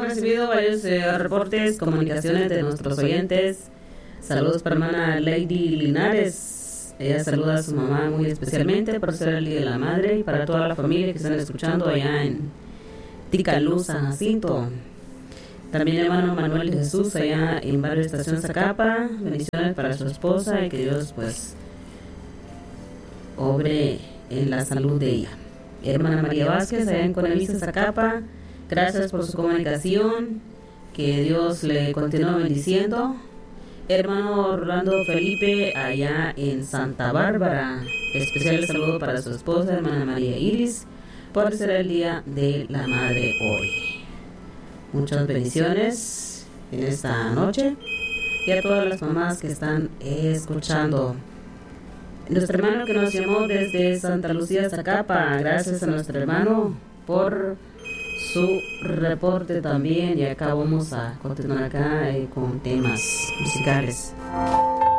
recibido varios reportes, comunicaciones de nuestros oyentes. Saludos para hermana Lady Linares. Ella saluda a su mamá muy especialmente por ser el Día de la Madre y para toda la familia que están escuchando allá en Ticalú, San Jacinto. También hermano Manuel de Jesús allá en Barrio Estación Zacapa. Bendiciones para su esposa y que Dios pues obre en la salud de ella. Hermana María Vázquez allá en Conavista Zacapa. Gracias por su comunicación. Que Dios le continúe bendiciendo. Hermano Orlando Felipe allá en Santa Bárbara. Especial saludo para su esposa, hermana María Iris, por ser el Día de la Madre hoy. Muchas bendiciones en esta noche y a todas las mamás que están escuchando. Nuestro hermano que nos llamó desde Santa Lucía, Zacapa, gracias a nuestro hermano por su reporte también. Y acá vamos a continuar acá con temas musicales.